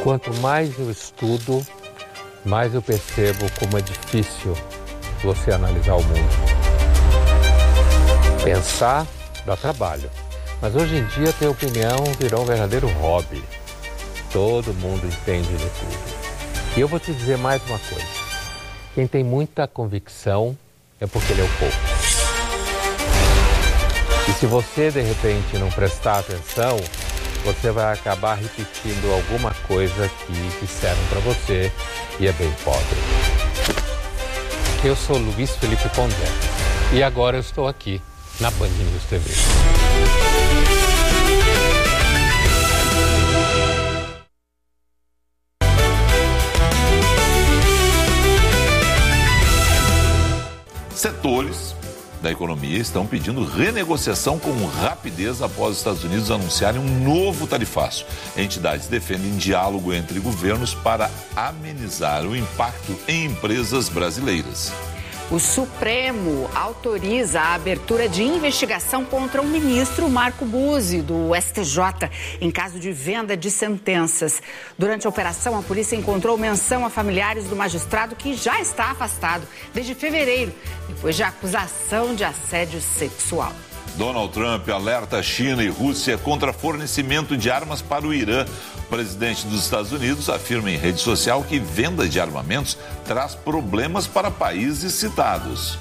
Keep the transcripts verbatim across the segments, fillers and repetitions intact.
Quanto mais eu estudo, mais eu percebo como é difícil você analisar o mundo. Pensar dá trabalho, mas hoje em dia ter opinião virou um verdadeiro hobby. Todo mundo entende de tudo. E eu vou te dizer mais uma coisa. Quem tem muita convicção é porque leu pouco. E se você, de repente, não prestar atenção, você vai acabar repetindo alguma coisa que disseram para você e é bem pobre. Eu sou Luiz Felipe Pondé e agora eu estou aqui na Band News T V. Setores da economia estão pedindo renegociação com rapidez após os Estados Unidos anunciarem um novo tarifaço. Entidades defendem diálogo entre governos para amenizar o impacto em empresas brasileiras. O Supremo autoriza a abertura de investigação contra o ministro Marco Buzzi, do S T J, em caso de venda de sentenças. Durante a operação, a polícia encontrou menção a familiares do magistrado que já está afastado desde fevereiro, depois de acusação de assédio sexual. Donald Trump alerta China e Rússia contra fornecimento de armas para o Irã. O presidente dos Estados Unidos afirma em rede social que venda de armamentos traz problemas para países citados.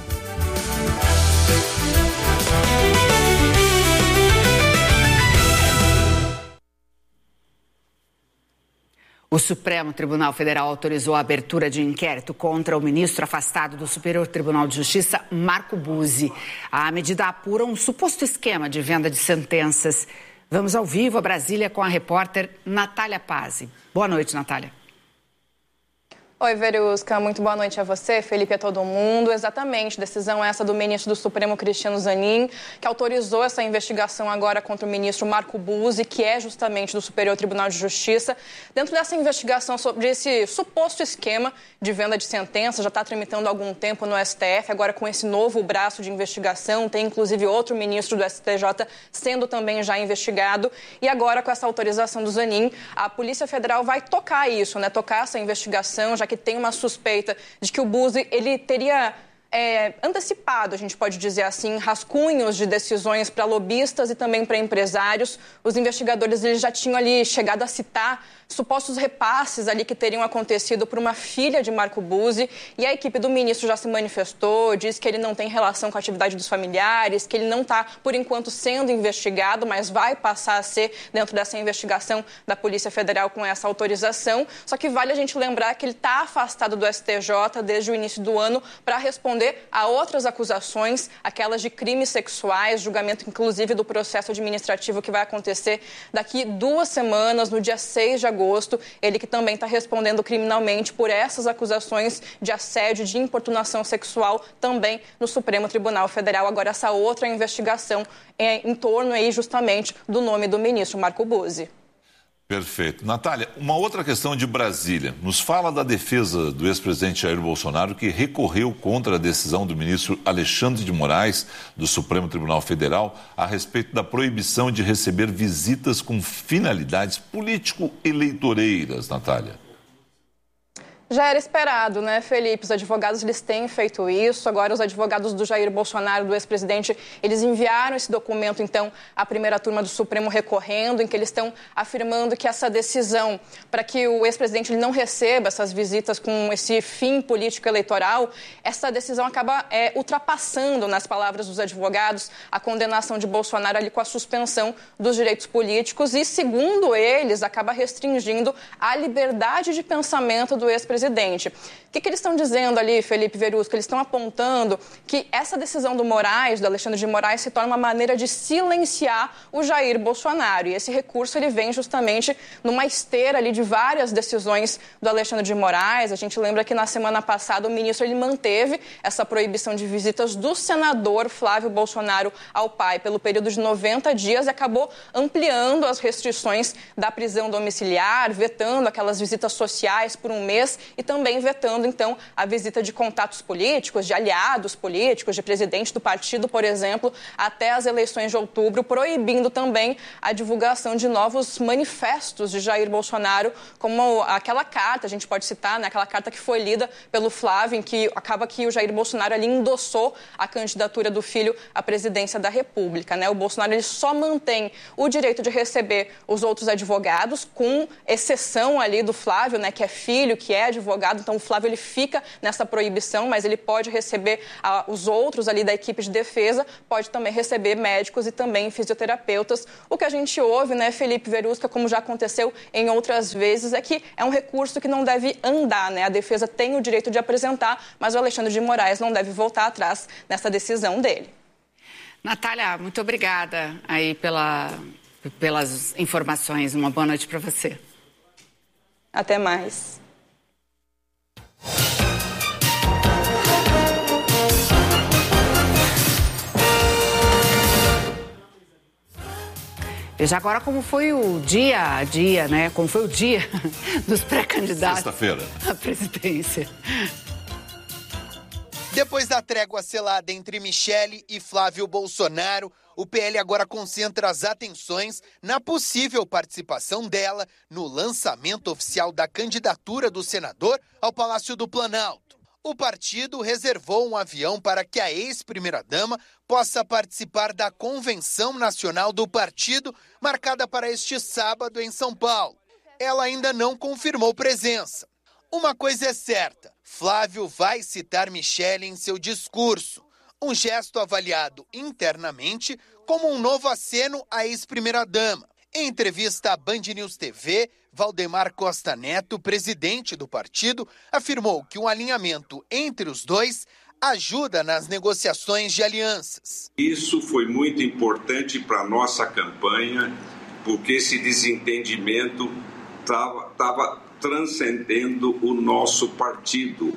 O Supremo Tribunal Federal autorizou a abertura de inquérito contra o ministro afastado do Superior Tribunal de Justiça, Marco Buzzi. A medida apura um suposto esquema de venda de sentenças. Vamos ao vivo a Brasília com a repórter Natália Pazzi. Boa noite, Natália. Oi, Verusca. Muito boa noite a você, Felipe, a todo mundo. Exatamente, decisão essa do ministro do Supremo, Cristiano Zanin, que autorizou essa investigação agora contra o ministro Marco Buzzi, que é justamente do Superior Tribunal de Justiça. Dentro dessa investigação sobre esse suposto esquema de venda de sentença, já está tramitando há algum tempo no S T F, agora com esse novo braço de investigação, tem inclusive outro ministro do S T J sendo também já investigado. E agora, com essa autorização do Zanin, a Polícia Federal vai tocar isso, né? Tocar essa investigação, já que tem uma suspeita de que o Buzzi, ele teria é, antecipado, a gente pode dizer assim, rascunhos de decisões para lobistas e também para empresários. Os investigadores eles já tinham ali chegado a citar supostos repasses ali que teriam acontecido por uma filha de Marco Buzzi, e a equipe do ministro já se manifestou, diz que ele não tem relação com a atividade dos familiares, que ele não está, por enquanto, sendo investigado, mas vai passar a ser dentro dessa investigação da Polícia Federal com essa autorização. Só que vale a gente lembrar que ele está afastado do S T J desde o início do ano para responder a outras acusações, aquelas de crimes sexuais, julgamento inclusive do processo administrativo que vai acontecer daqui duas semanas, no dia seis de agosto. Ele que também está respondendo criminalmente por essas acusações de assédio, de importunação sexual, também no Supremo Tribunal Federal. Agora, essa outra investigação é em torno aí justamente do nome do ministro Marco Buzzi. Perfeito. Natália, uma outra questão de Brasília. Nos fala da defesa do ex-presidente Jair Bolsonaro, que recorreu contra a decisão do ministro Alexandre de Moraes, do Supremo Tribunal Federal, a respeito da proibição de receber visitas com finalidades político-eleitoreiras, Natália. Já era esperado, né, Felipe? Os advogados, eles têm feito isso. Agora, os advogados do Jair Bolsonaro, do ex-presidente, eles enviaram esse documento, então, à primeira turma do Supremo recorrendo, em que eles estão afirmando que essa decisão para que o ex-presidente ele não receba essas visitas com esse fim político eleitoral, essa decisão acaba é, ultrapassando, nas palavras dos advogados, a condenação de Bolsonaro ali com a suspensão dos direitos políticos e, segundo eles, acaba restringindo a liberdade de pensamento do ex-presidente. Presidente. O que, que eles estão dizendo ali, Felipe Verusca? Eles estão apontando que essa decisão do Moraes, do Alexandre de Moraes, se torna uma maneira de silenciar o Jair Bolsonaro. E esse recurso ele vem justamente numa esteira ali de várias decisões do Alexandre de Moraes. A gente lembra que na semana passada o ministro ele manteve essa proibição de visitas do senador Flávio Bolsonaro ao pai pelo período de noventa dias e acabou ampliando as restrições da prisão domiciliar, vetando aquelas visitas sociais por um mês. e também vetando, então, a visita de contatos políticos, de aliados políticos, de presidente do partido, por exemplo, até as eleições de outubro, proibindo também a divulgação de novos manifestos de Jair Bolsonaro, como aquela carta, a gente pode citar, né, aquela carta que foi lida pelo Flávio, em que acaba que o Jair Bolsonaro ali endossou a candidatura do filho à presidência da República, né? O Bolsonaro ele só mantém o direito de receber os outros advogados, com exceção ali do Flávio, né, que é filho, que é advogado, então o Flávio ele fica nessa proibição, mas ele pode receber ah, os outros ali da equipe de defesa, pode também receber médicos e também fisioterapeutas. O que a gente ouve, né, Felipe Verusca, como já aconteceu em outras vezes, é que é um recurso que não deve andar, né? A defesa tem o direito de apresentar, mas o Alexandre de Moraes não deve voltar atrás nessa decisão dele. Natália, muito obrigada aí pela, pelas informações. Uma boa noite para você. Até mais. Veja agora como foi o dia a dia, né? Como foi o dia dos pré-candidatos Sexta-feira. à presidência. Depois da trégua selada entre Michele e Flávio Bolsonaro, o P L agora concentra as atenções na possível participação dela no lançamento oficial da candidatura do senador ao Palácio do Planalto. O partido reservou um avião para que a ex-primeira-dama possa participar da convenção nacional do partido, marcada para este sábado em São Paulo. Ela ainda não confirmou presença. Uma coisa é certa, Flávio vai citar Michele em seu discurso, um gesto avaliado internamente como um novo aceno à ex-primeira-dama. Em entrevista à Band News T V, Valdemar Costa Neto, presidente do partido, afirmou que um alinhamento entre os dois ajuda nas negociações de alianças. Isso foi muito importante para a nossa campanha, porque esse desentendimento estava tava transcendendo o nosso partido.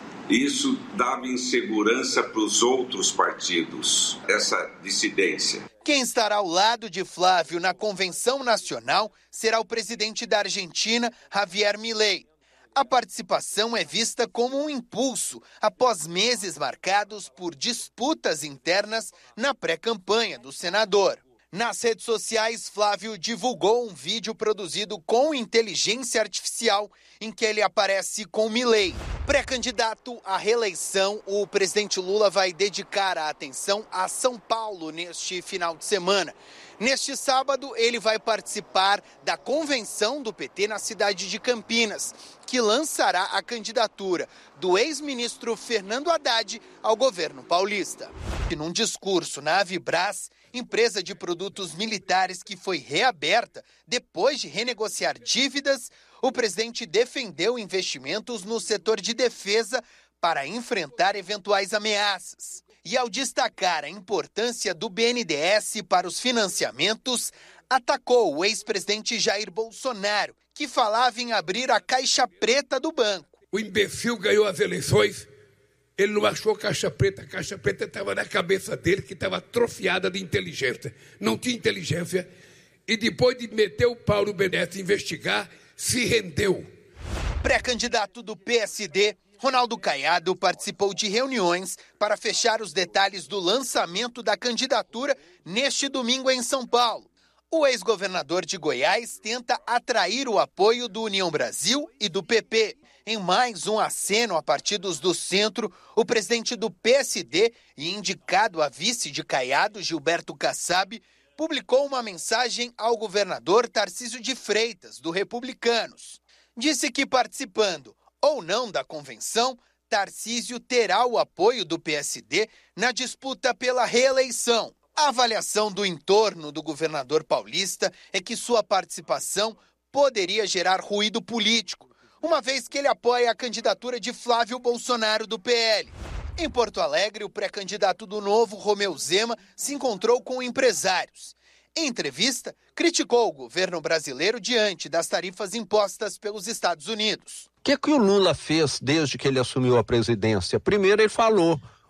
Isso dava insegurança para os outros partidos, essa dissidência. Quem estará ao lado de Flávio na convenção nacional será o presidente da Argentina, Javier Milei. A participação é vista como um impulso após meses marcados por disputas internas na pré-campanha do senador. Nas redes sociais, Flávio divulgou um vídeo produzido com inteligência artificial em que ele aparece com Milei. Pré-candidato à reeleição, o presidente Lula vai dedicar a atenção a São Paulo neste final de semana. Neste sábado, ele vai participar da convenção do P T na cidade de Campinas, que lançará a candidatura do ex-ministro Fernando Haddad ao governo paulista. E num discurso na Avibras, empresa de produtos militares que foi reaberta depois de renegociar dívidas, o presidente defendeu investimentos no setor de defesa para enfrentar eventuais ameaças. E ao destacar a importância do B N D E S para os financiamentos, atacou o ex-presidente Jair Bolsonaro, que falava em abrir a caixa preta do banco. O imbecil ganhou as eleições, ele não achou caixa preta, a caixa preta estava na cabeça dele, que estava atrofiada de inteligência. Não tinha inteligência, e depois de meter o pau no B N D E S e investigar, se rendeu. Pré-candidato do P S D, Ronaldo Caiado participou de reuniões para fechar os detalhes do lançamento da candidatura neste domingo em São Paulo. O ex-governador de Goiás tenta atrair o apoio do União Brasil e do P P. Em mais um aceno a partidos do centro, o presidente do P S D e indicado a vice de Caiado, Gilberto Kassab, publicou uma mensagem ao governador Tarcísio de Freitas, do Republicanos. Disse que participando ou não da convenção, Tarcísio terá o apoio do P S D na disputa pela reeleição. A avaliação do entorno do governador paulista é que sua participação poderia gerar ruído político, uma vez que ele apoia a candidatura de Flávio Bolsonaro do P L. Em Porto Alegre, o pré-candidato do Novo, Romeu Zema, se encontrou com empresários. Em entrevista, criticou o governo brasileiro diante das tarifas impostas pelos Estados Unidos. O que, que o Lula fez desde que ele assumiu a presidência? Primeiro, ele falou,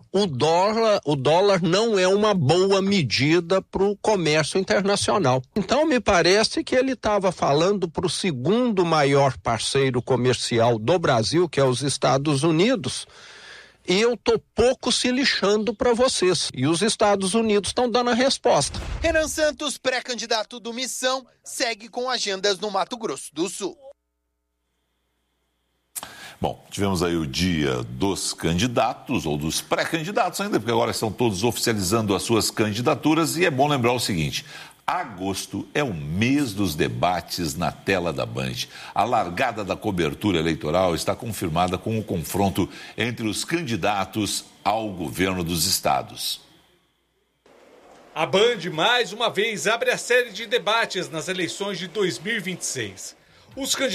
o dólar, o dólar não é uma boa medida para o comércio internacional. Então, me parece que ele estava falando para o segundo maior parceiro comercial do Brasil, que é os Estados Unidos, e eu tô pouco se lixando para vocês. E os Estados Unidos estão dando a resposta. Renan Santos, pré-candidato do Missão, segue com agendas no Mato Grosso do Sul. Bom, tivemos aí o dia dos candidatos, ou dos pré-candidatos ainda, porque agora estão todos oficializando as suas candidaturas, e é bom lembrar o seguinte: agosto é o mês dos debates na tela da Band. A largada da cobertura eleitoral está confirmada com o confronto entre os candidatos ao governo dos estados. A Band, mais uma vez, abre a série de debates nas eleições de dois mil e vinte e seis. Os candidatos